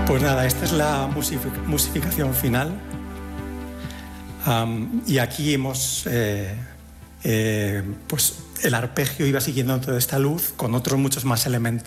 Pues nada, esta es la musificación final. Y aquí hemos, pues el arpegio iba siguiendo toda esta luz con otros muchos más elementos